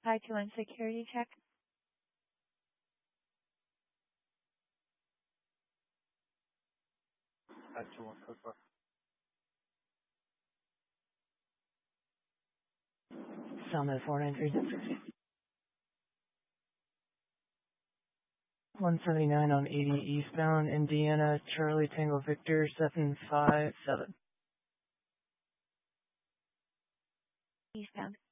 521 security check. Summit 493. 179 on 80 eastbound, Indiana, Charlie Tango Victor 757. Eastbound.